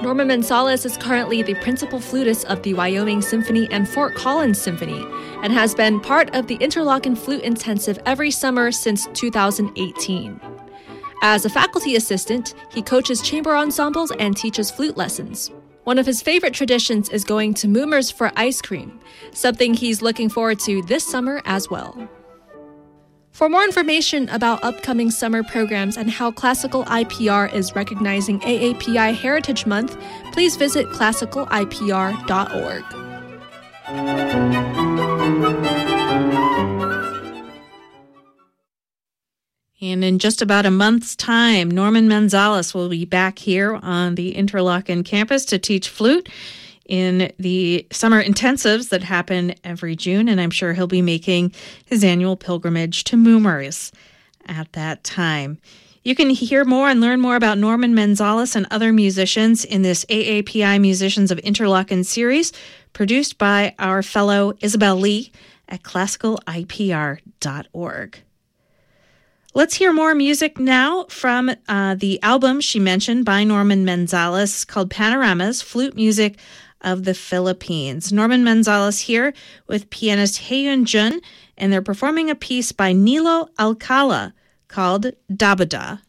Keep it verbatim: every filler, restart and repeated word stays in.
Norman Manzales is currently the principal flutist of the Wyoming Symphony and Fort Collins Symphony and has been part of the Interlochen Flute Intensive every summer since two thousand eighteen. As a faculty assistant, he coaches chamber ensembles and teaches flute lessons. One of his favorite traditions is going to Moomer's for ice cream, something he's looking forward to this summer as well. For more information about upcoming summer programs and how Classical I P R is recognizing A A P I Heritage Month, please visit classical I P R dot org. And in just about a month's time, Norman Manzales will be back here on the Interlochen campus to teach flute in the summer intensives that happen every June, and I'm sure he'll be making his annual pilgrimage to Moomer's at that time. You can hear more and learn more about Norman Manzales and other musicians in this A A P I Musicians of Interlochen series, produced by our fellow Isabel Lee at classical I P R dot org. Let's hear more music now from uh, the album she mentioned by Norman Manzales called Panoramas, Flute Music of the Philippines. Norman Manzales here with pianist Haeyun Jun, and they're performing a piece by Nilo Alcala called Dabada.